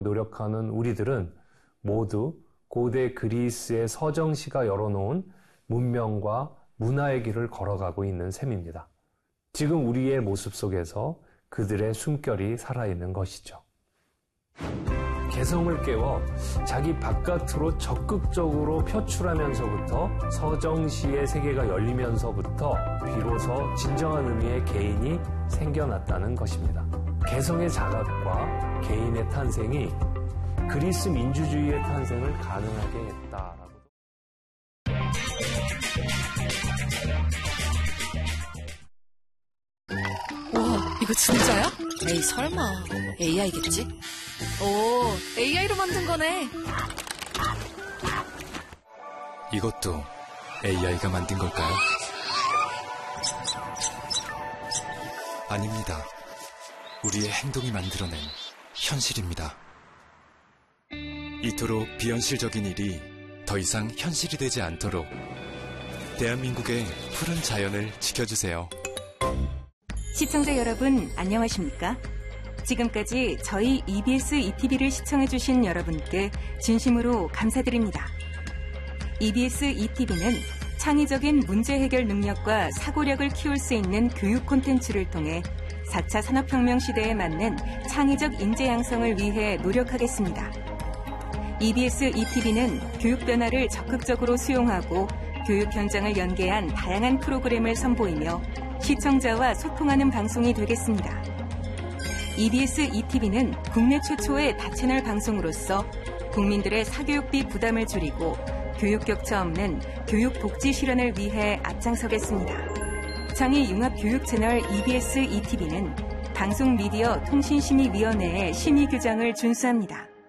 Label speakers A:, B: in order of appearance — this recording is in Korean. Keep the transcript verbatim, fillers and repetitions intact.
A: 노력하는 우리들은 모두 고대 그리스의 서정시가 열어놓은 문명과 문화의 길을 걸어가고 있는 셈입니다. 지금 우리의 모습 속에서 그들의 숨결이 살아있는 것이죠. 개성을 깨워 자기 바깥으로 적극적으로 표출하면서부터 서정시의 세계가 열리면서부터 비로소 진정한 의미의 개인이 생겨났다는 것입니다. 개성의 자각과 개인의 탄생이 그리스 민주주의의 탄생을 가능하게 했다라고.
B: 와, 이거 진짜야? 에이, 설마. 에이아이겠지? 오, 에이아이로 만든 거네.
C: 이것도 에이아이가 만든 걸까요? 아닙니다. 우리의 행동이 만들어낸 현실입니다. 이토록 비현실적인 일이 더 이상 현실이 되지 않도록 대한민국의 푸른 자연을 지켜주세요.
D: 시청자 여러분, 안녕하십니까? 지금까지 저희 이비에스 이티비를 시청해주신 여러분께 진심으로 감사드립니다. 이비에스 이티비는 창의적인 문제 해결 능력과 사고력을 키울 수 있는 교육 콘텐츠를 통해 사 차 산업혁명 시대에 맞는 창의적 인재 양성을 위해 노력하겠습니다. 이비에스 이티비는 교육 변화를 적극적으로 수용하고 교육 현장을 연계한 다양한 프로그램을 선보이며 시청자와 소통하는 방송이 되겠습니다. 이비에스 이티비는 국내 최초의 다채널 방송으로서 국민들의 사교육비 부담을 줄이고 교육 격차 없는 교육 복지 실현을 위해 앞장서겠습니다. 창의 융합 교육 채널 이비에스 이티비는 방송미디어 통신심의위원회의 심의 규정을 준수합니다.